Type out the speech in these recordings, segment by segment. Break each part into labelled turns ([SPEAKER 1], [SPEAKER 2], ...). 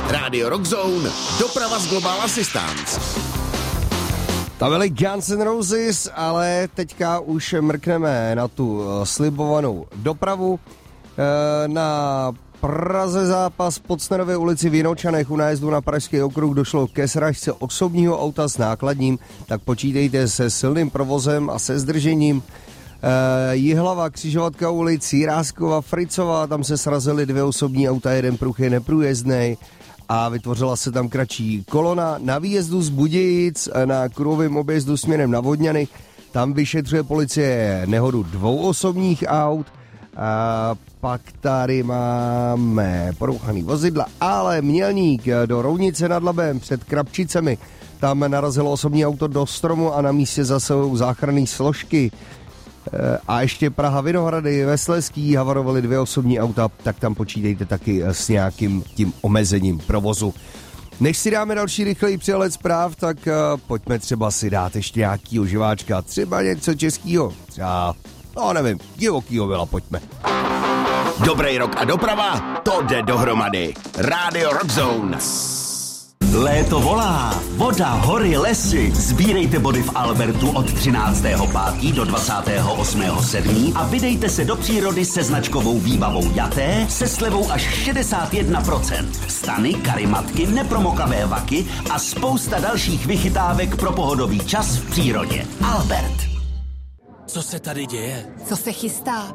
[SPEAKER 1] Radio Rock Zone, doprava z Global Assistance.
[SPEAKER 2] To byly Guns N' Roses, ale teďka už mrkneme na tu slibovanou dopravu. Na Praze zápas pod Snerově ulici v Jinočanech u nájezdu na Pražský okruh došlo ke srážce osobního auta s nákladním, tak počítejte se silným provozem a se zdržením. Jihlava, křižovatka ulic Jiráskova, Fricová, tam se srazily 2 osobní auta, jeden pruh je neprůjezdnej a vytvořila se tam kratší kolona. Na výjezdu z Budějic na kruhovém objezdu směrem na Vodňany, tam vyšetřuje policie nehodu 2 osobních aut. A pak tady máme porouchaný vozidla, ale Mělník do Roudnice nad Labem před Krapčicemi, tam narazilo osobní auto do stromu a na místě zasahují záchranné složky. A ještě Praha Vinohrady ve Slezský havarovaly 2 osobní auta, tak tam počítejte taky s nějakým tím omezením provozu. Než si dáme další rychlej přehled zpráv, tak pojďme třeba si dát ještě nějakýho živáčka, třeba něco českýho, třeba, no nevím, divokýho byla, pojďme.
[SPEAKER 1] Dobrý rok a doprava, to jde dohromady. Radio Rock Zone.
[SPEAKER 3] Léto volá, voda, hory, lesy. Sbírejte body v Albertu od 13.5. do 28.7. a vydejte se do přírody se značkovou výbavou Jaté se slevou až 61%. Stany, karimatky, nepromokavé vaky a spousta dalších vychytávek pro pohodový čas v přírodě. Albert.
[SPEAKER 4] Co se tady děje?
[SPEAKER 5] Co se chystá?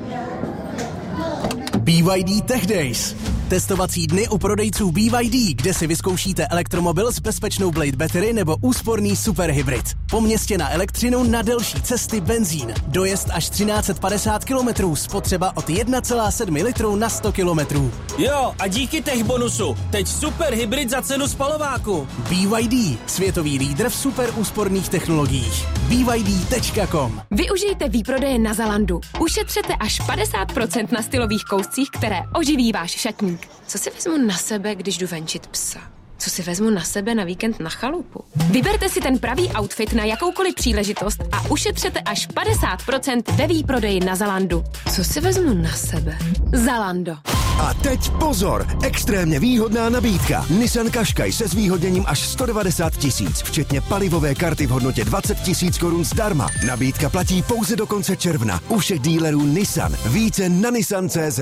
[SPEAKER 4] BYD Tech Days. Testovací dny u prodejců BYD, kde si vyzkoušíte elektromobil s bezpečnou Blade Battery nebo úsporný superhybrid. Po městě na elektřinu, na delší cesty benzín. Dojezd až 1350 km, spotřeba od 1,7 litru na 100 km.
[SPEAKER 6] Jo, a díky tech bonusu, teď superhybrid za cenu spalováku.
[SPEAKER 4] BYD, světový lídr v super úsporných technologiích. BYD.com.
[SPEAKER 5] Využijte výprodeje na Zalandu. Ušetřete až 50% na stylových kouscích, které oživí váš šatník. Co si vezmu na sebe, když jdu venčit psa? Co si vezmu na sebe na víkend na chalupu? Vyberte si ten pravý outfit na jakoukoliv příležitost a ušetřete až 50% ve výprodeji na Zalandu. Co si vezmu na sebe? Zalando.
[SPEAKER 7] A teď pozor, extrémně výhodná nabídka. Nissan Qashqai se zvýhodněním až 190 000, včetně palivové karty v hodnotě 20 000 korun zdarma. Nabídka platí pouze do konce června. U všech dílerů Nissan. Více na Nissan.cz.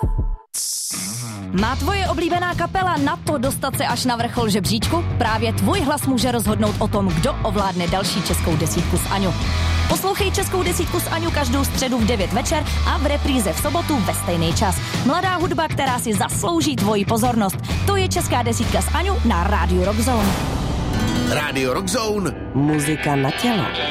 [SPEAKER 8] Má tvoje oblíbená kapela na to dostat se až na vrchol žebříčku? Právě tvůj hlas může rozhodnout o tom, kdo ovládne další českou desítku s Aňu. Poslouchej českou desítku s Aňu každou středu v 9 večer a v repríze v sobotu ve stejný čas. Mladá hudba, která si zaslouží tvoji pozornost. To je česká desítka s Aňu na Rádiu Rock Zone.
[SPEAKER 1] Radio Rock Zone.
[SPEAKER 5] Muzika na tělo.